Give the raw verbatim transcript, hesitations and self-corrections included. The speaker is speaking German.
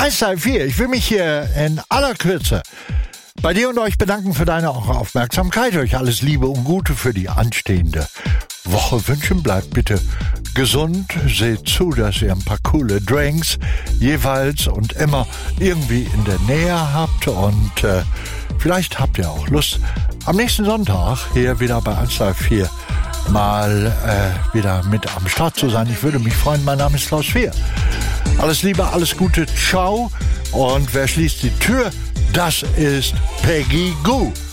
eins drei vier, ich will mich hier in aller Kürze bei dir und euch bedanken für deine Aufmerksamkeit. Euch alles Liebe und Gute für die anstehende Woche wünschen. Bleibt bitte gesund. Seht zu, dass ihr ein paar coole Drinks jeweils und immer irgendwie in der Nähe habt. Und äh, vielleicht habt ihr auch Lust, am nächsten Sonntag hier wieder bei eins drei vier mal äh, wieder mit am Start zu sein. Ich würde mich freuen. Mein Name ist Klaus Fehr. Alles Liebe, alles Gute. Ciao. Und wer schließt die Tür? Das ist Peggy Gou.